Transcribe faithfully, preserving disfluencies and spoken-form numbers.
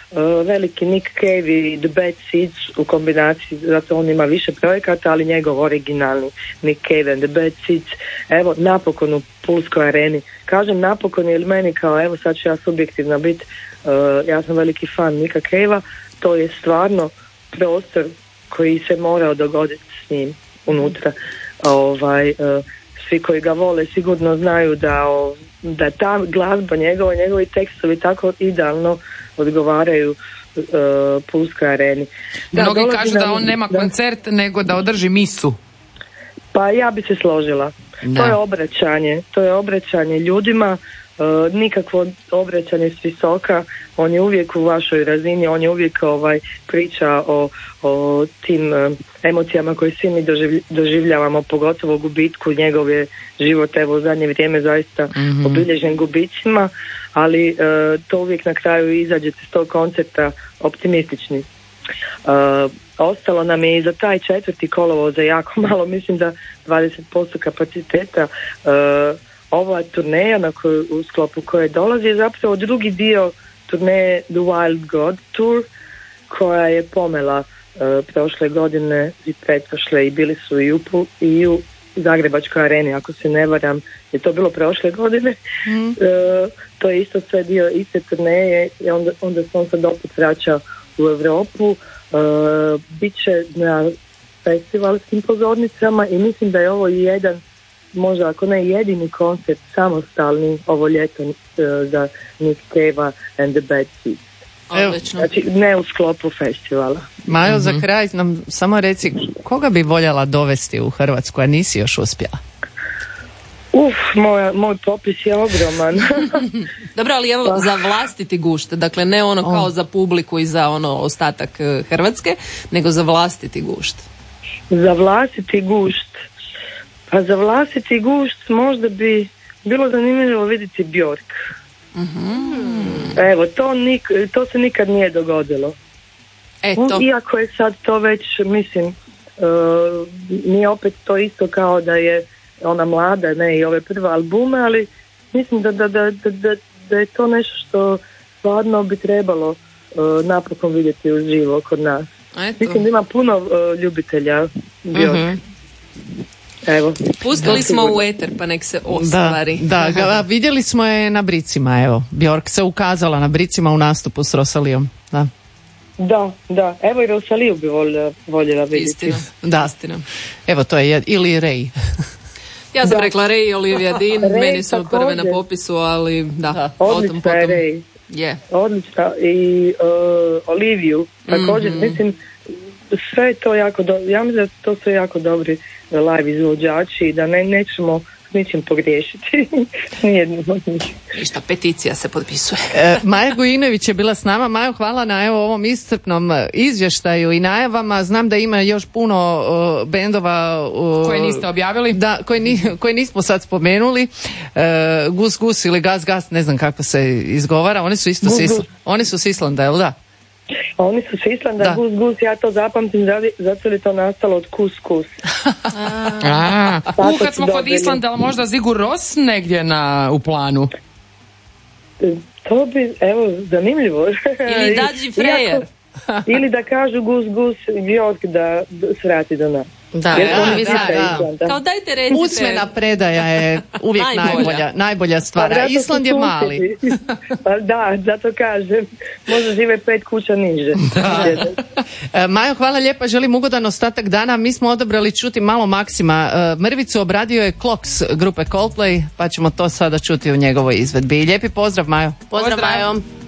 uh, veliki Nick Cave i The Bad Seeds u kombinaciji, zato on ima više projekata, ali njegov originalni Nick Cave and The Bad Seeds, evo napokon u Pulskoj areni. Kažem napokon jer meni kao, evo sad ću ja subjektivna biti, uh, ja sam veliki fan Nicka Cavea, to je stvarno prostor koji se morao dogoditi s njim unutra. Ovaj, uh, svi koji ga vole sigurno znaju da, o, da ta glazba njegova, njegovi tekstovi tako idealno odgovaraju uh, Pulskoj areni. Da, mnogi kažu da on nema da, koncert nego da održi misu. Pa ja bi se složila. Da. To je obraćanje, to je obraćanje ljudima, uh, nikakvo obraćanje s visoka, on je uvijek u vašoj razini, on je uvijek ovaj, priča o, o tim uh, emocijama koje svi mi doživlj, doživljavamo, pogotovo u gubitku. Njegov je život evo u zadnje vrijeme zaista mm-hmm. obilježen gubicima, ali uh, to uvijek na kraju izađete s tog koncerta optimistični. Uh, ostalo nam je i za taj četvrti kolovoza jako malo, mislim da dvadeset posto kapaciteta. Uh, ova turneja na koju, u sklopu koje dolazi je zapravo drugi dio turneje The Wild God Tour, koja je pomela uh, prošle godine i pretprošle i bili su i u, i u Zagrebačkoj areni, ako se ne varam, je to bilo prošle godine. Mm. Uh, to je isto sve dio iste turneje i onda, onda se on sad opet vraća u Europu. Uh, bit će na festivalskim pozornicama i mislim da je ovo jedan, možda ako ne jedini koncert samostalni ovo ljeto uh, za Nick Cavea and the Bad Seeds. Odlično. Znači ne u sklopu festivala. Majo, mm-hmm. za kraj nam samo reci koga bi voljela dovesti u Hrvatsku, a nisi još uspjela? Uf, moj, moj popis je ogroman. Dobro, ali evo pa. Za vlastiti gušt, dakle ne ono kao oh. za publiku i za ono ostatak Hrvatske, nego za vlastiti gušt. Za vlastiti gušt. Pa za vlastiti gušt možda bi bilo zanimljivo vidjeti Bjork. Mm-hmm. Evo, to, nik, to se nikad nije dogodilo. Eto. Iako je sad to već, mislim, uh, nije opet to isto kao da je ona mlada, ne i ove prve albume, ali mislim da, da, da, da, da je to nešto što stvarno bi trebalo uh, napokon vidjeti uživo kod nas. Eto. Mislim da ima puno uh, ljubitelja Bjork. Uh-huh. Evo. Pustili smo u eter pa nek se ostvari. Da, da ga, vidjeli smo je na bricima, evo. Bjork se ukazala na bricima u nastupu s Rosalijom. Da. Da, da. Evo i Rosaliju bi voljela, voljela vidjeti. Istina. Da. Istina. Evo to je, ili Ray. Ja sam da. rekla Ray i Olivia Dean, Ray, meni su također prve na popisu, ali da. da. Odlična je Ray. Yeah. Odlična. I uh, Oliviju također, mm-hmm. mislim, sve to jako dobro, ja mislim da to su jako dobri live izvođači i da ne, nećemo ničim pogriješiti. Nijedno. Ništa, peticija se potpisuje. E, Maja Gujinović je bila s nama. Majo, hvala na evo ovom iscrpnom izvještaju i najavama. Znam da ima još puno uh, bendova uh, koje niste objavili. Da, koje, ni, koje nismo sad spomenuli. Uh, Gus Gus ili Gas Gas, ne znam kako se izgovara. Oni su isto s Isla, oni su s Islanda, jel da? Oni su s Islanda, Gus Gus, ja to zapamtim, zato je to nastalo od Kus Kus. A, u, kad smo kod Islanda, ali možda Sigur Rós negdje na, u planu? To bi, evo, zanimljivo. Ili Dađi Frejer. Ili da kažu Gus Gus Bjork da svrati do nas. Da, da, da, da. Kao dajte recite. Usmena predaja je uvijek najbolja, najbolja, najbolja stvar. A Island je mali. Pa da, zato kažem. Možda žive pet kuća niže. Majo, hvala lijepa, želim ugodan ostatak dana. Mi smo odabrali čuti malo Maksima. Mrvicu obradio je Clocks grupe Coldplay, pa ćemo to sada čuti u njegovoj izvedbi. Lijepi pozdrav, Majo. Pozdrav, Majo.